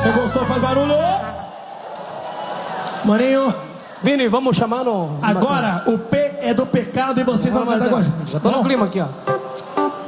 Quem gostou faz barulho. Maninho. Vini, vamos chamar no... Agora o P é do pecado e vocês vão cantar com a gente. Já tô no clima aqui, ó.